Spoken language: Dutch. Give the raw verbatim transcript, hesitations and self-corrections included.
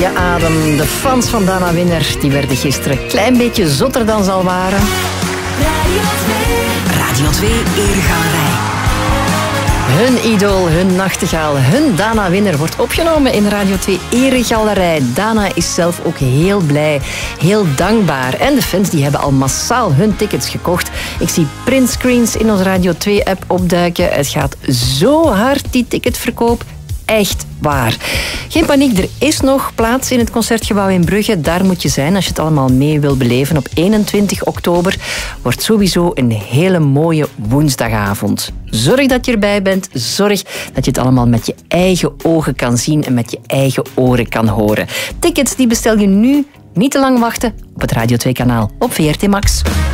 je adem. De fans van Dana Winner die werden gisteren een klein beetje zotter dan ze al waren. Radio twee. Radio twee Eregalerij. Hun idool, hun nachtegaal, hun Dana Winner wordt opgenomen in Radio twee Eregalerij. Dana is zelf ook heel blij, heel dankbaar. En de fans die hebben al massaal hun tickets gekocht. Ik zie printscreens in onze Radio twee app opduiken. Het gaat zo hard, die ticketverkoop. Echt waar. Geen paniek, er is nog plaats in het Concertgebouw in Brugge. Daar moet je zijn als je het allemaal mee wil beleven. Op eenentwintig oktober wordt sowieso een hele mooie woensdagavond. Zorg dat je erbij bent. Zorg dat je het allemaal met je eigen ogen kan zien en met je eigen oren kan horen. Tickets die bestel je nu. Niet te lang wachten op het Radio twee kanaal op V R T Max.